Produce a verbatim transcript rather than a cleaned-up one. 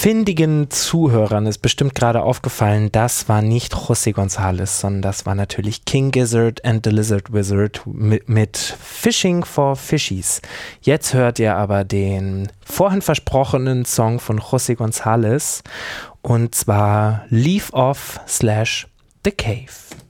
findigen Zuhörern ist bestimmt gerade aufgefallen, das war nicht José González, sondern das war natürlich King Gizzard and the Lizard Wizard mit, mit Fishing for Fishies. Jetzt hört ihr aber den vorhin versprochenen Song von José González und zwar Leave Off slash The Cave.